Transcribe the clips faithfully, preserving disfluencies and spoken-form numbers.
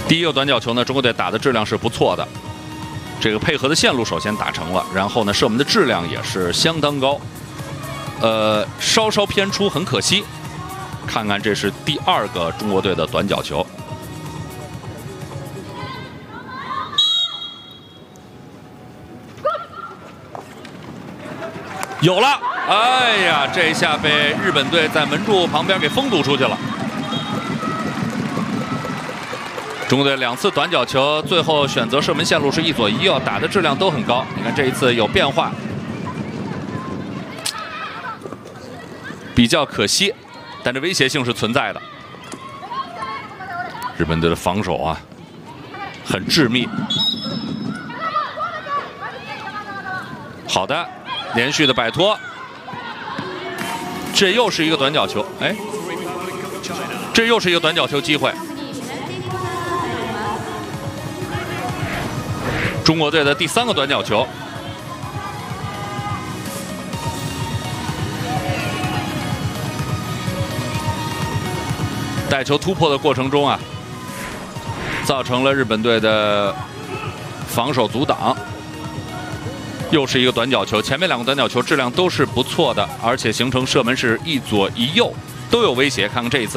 第一个短角球呢，中国队打的质量是不错的，这个配合的线路首先打成了，然后呢，射门的质量也是相当高，呃，稍稍偏出，很可惜。看看这是第二个中国队的短角球。 有了，哎呀，这一下被日本队在门柱旁边给封堵出去了。中国队两次短角球，最后选择射门线路是一左一右，打的质量都很高。你看这一次有变化，比较可惜，但这威胁性是存在的。日本队的防守啊，很致密。好的。 连续的摆脱，这又是一个短角球，哎，这又是一个短角球机会。中国队的第三个短角球，带球突破的过程中啊，造成了日本队的防守阻挡。 又是一个短角球，前面两个短角球质量都是不错的，而且形成射门是一左一右，都有威胁。看看这一次，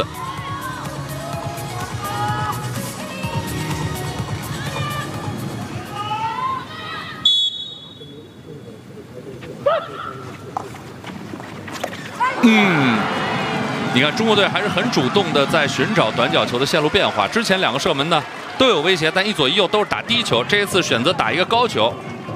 嗯，你看中国队还是很主动的在寻找短角球的线路变化。之前两个射门呢都有威胁，但一左一右都是打低球，这一次选择打一个高球。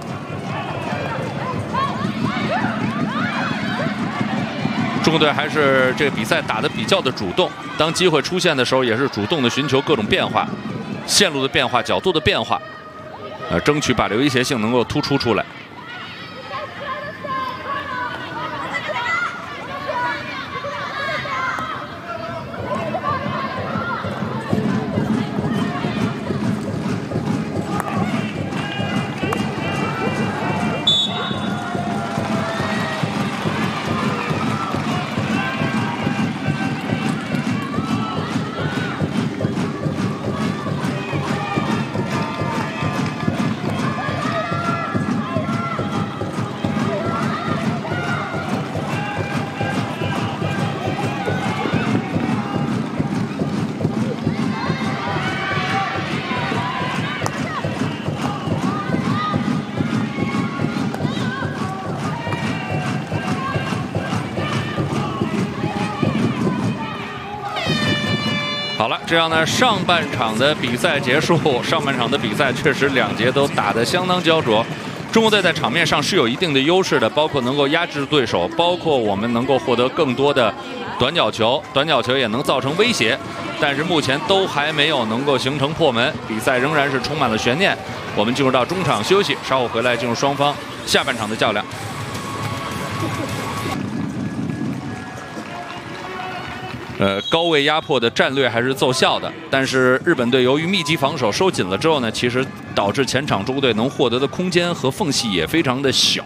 中国队还是这个比赛打得比较的主动，当机会出现的时候，也是主动的寻求各种变化、线路的变化、角度的变化，呃，争取把这威胁性能够突出出来。好了，这样呢，上半场的比赛结束。上半场的比赛确实两节都打得相当焦灼。中国队在场面上是有一定的优势的，包括能够压制对手，包括我们能够获得更多的短角球，短角球也能造成威胁。但是目前都还没有能够形成破门，比赛仍然是充满了悬念。我们进入到中场休息，稍后回来进入双方下半场的较量。 呃，高位压迫的战略还是奏效的，但是日本队由于密集防守收紧了之后呢，其实导致前场中国队能获得的空间和缝隙也非常的小。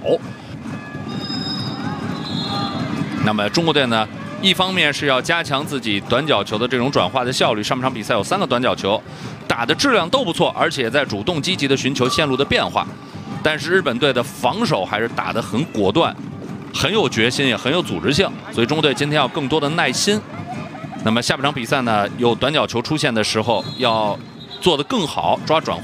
那么中国队呢，一方面是要加强自己短角球的这种转化的效率，上半场比赛有三个短角球，打的质量都不错，而且在主动积极的寻求线路的变化。但是日本队的防守还是打得很果断，很有决心，也很有组织性，所以中国队今天要更多的耐心。 那么下半场比赛呢，有短角球出现的时候，要做得更好，抓转换。